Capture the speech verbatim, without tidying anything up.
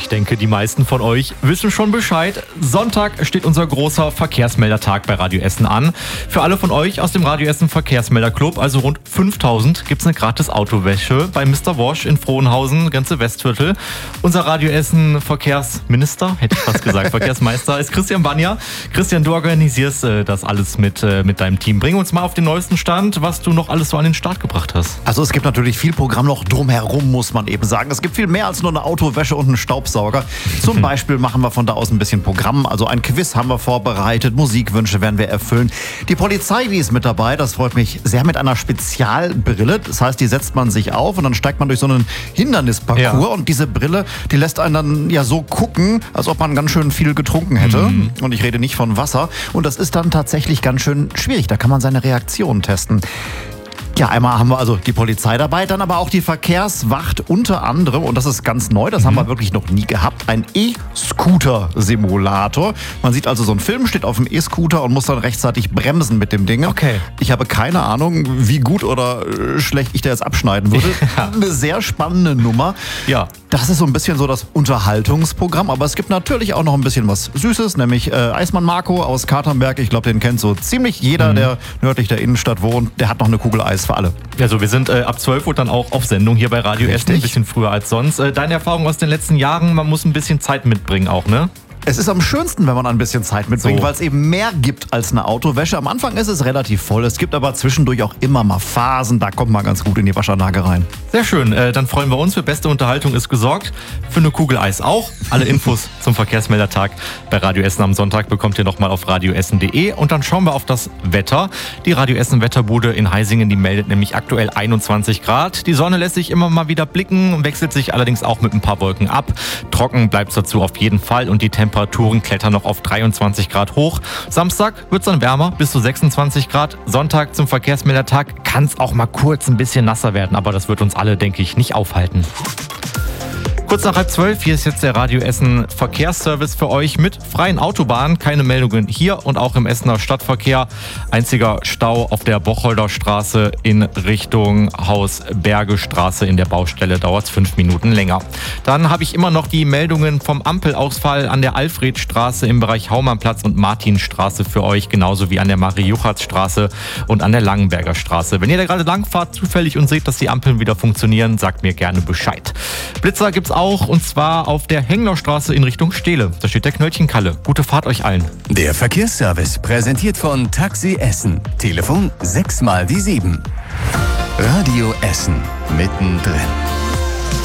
ich denke, die meisten von euch wissen schon Bescheid. Sonntag steht unser großer Verkehrsmeldertag bei Radio Essen an. Für alle von euch aus dem Radio Essen Verkehrsmelderclub, also rund fünftausend, gibt es eine gratis Autowäsche bei Mister Wosch in Frohnhausen, ganze Westviertel. Unser Radio Essen Verkehrsminister, hätte ich fast gesagt, Verkehrsmeister, ist Christian Banja. Christian, du organisierst äh, das alles mit, äh, mit deinem Team. Bring uns mal auf den neuesten Stand, was du noch alles so an den Start gebracht hast. Also es gibt natürlich viel Programm noch drumherum, muss man eben sagen. Es gibt viel mehr als nur eine Autowäsche und einen Staubsauger. Zum Beispiel machen wir von da aus ein bisschen Programm. Also ein Quiz haben wir vorbereitet, Musikwünsche werden wir erfüllen. Die Polizei, die ist mit dabei, das freut mich sehr, mit einer Spezialbrille. Das heißt, die setzt man sich auf und dann steigt man durch so einen Hindernisparcours. Ja. Und diese Brille, die lässt einen dann ja so gucken, als ob man ganz schön viel getrunken hätte. Mhm. Und ich rede nicht von Wasser. Und das ist dann tatsächlich ganz schön schwierig. Da kann man seine Reaktion testen. Ja, einmal haben wir also die Polizei dabei, dann aber auch die Verkehrswacht unter anderem, und das ist ganz neu, das mhm. haben wir wirklich noch nie gehabt, ein E-Scooter-Simulator. Man sieht also so einen Film, steht auf dem E-Scooter und muss dann rechtzeitig bremsen mit dem Ding. Okay. Ich habe keine Ahnung, wie gut oder schlecht ich da jetzt abschneiden würde. Ja. Eine sehr spannende Nummer. Ja. Das ist so ein bisschen so das Unterhaltungsprogramm, aber es gibt natürlich auch noch ein bisschen was Süßes, nämlich äh, Eismann Marco aus Katernberg. Ich glaube, den kennt so ziemlich jeder, mhm. der nördlich der Innenstadt wohnt. Der hat noch eine Kugel Eis für alle. Also wir sind äh, ab zwölf Uhr dann auch auf Sendung hier bei Radio Essen, ein bisschen früher als sonst. Äh, deine Erfahrung aus den letzten Jahren, man muss ein bisschen Zeit mitbringen auch, ne? Es ist am schönsten, wenn man ein bisschen Zeit mitbringt, So. weil es eben mehr gibt als eine Autowäsche. Am Anfang ist es relativ voll. Es gibt aber zwischendurch auch immer mal Phasen, da kommt man ganz gut in die Waschanlage rein. Sehr schön, äh, dann freuen wir uns. Für beste Unterhaltung ist gesorgt. Für eine Kugel Eis auch. Alle Infos zum Verkehrsmeldertag bei Radio Essen am Sonntag bekommt ihr nochmal auf radioessen punkt de. Und dann schauen wir auf das Wetter. Die Radio Essen Wetterbude in Heisingen, die meldet nämlich aktuell einundzwanzig Grad. Die Sonne lässt sich immer mal wieder blicken, wechselt sich allerdings auch mit ein paar Wolken ab. Trocken bleibt es dazu auf jeden Fall und die Temperaturen klettern noch auf dreiundzwanzig Grad hoch. Samstag wird es dann wärmer, bis zu sechsundzwanzig Grad. Sonntag zum Verkehrsmeldertag kann es auch mal kurz ein bisschen nasser werden, aber das wird uns alle, denke ich, nicht aufhalten. Kurz nach halb zwölf, hier ist jetzt der Radio Essen Verkehrsservice für euch mit freien Autobahnen. Keine Meldungen hier und auch im Essener Stadtverkehr. Einziger Stau auf der Bocholder Straße in Richtung Haus-Berge-Straße. In der Baustelle dauert es fünf Minuten länger. Dann habe ich immer noch die Meldungen vom Ampelausfall an der Alfredstraße im Bereich Haumannplatz und Martinstraße für euch, genauso wie an der Marie-Juchatz-Straße und an der Langenberger Straße. Wenn ihr da gerade lang fahrt zufällig und seht, dass die Ampeln wieder funktionieren, sagt mir gerne Bescheid. Blitzer gibt's auch, und zwar auf der Henglaustraße in Richtung Stehle. Da steht der Knöllchen Kalle. Gute Fahrt euch allen. Der Verkehrsservice präsentiert von Taxi Essen. Telefon sechs mal die sieben. Radio Essen mittendrin.